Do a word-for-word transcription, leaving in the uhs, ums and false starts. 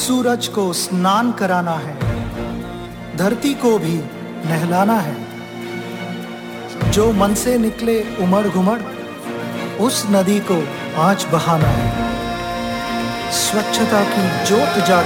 सूरज को स्नान कराना है, धरती को भी नहलाना है। जो मन से निकले उमड़ घुमड़, उस नदी को आज बहाना है। स्वच्छता की जोत जा